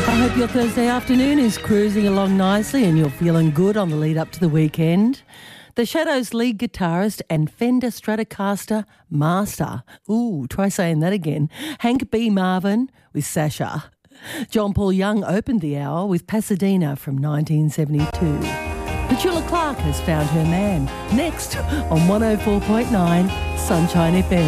I hope your Thursday afternoon is cruising along nicely and you're feeling good on the lead up to the weekend. The Shadows lead guitarist and Fender Stratocaster master, try saying that again, Hank B. Marvin with Sasha. John Paul Young opened the hour with Pasadena from 1972. Petula Clark has found her man. Next on 104.9 Sunshine FM.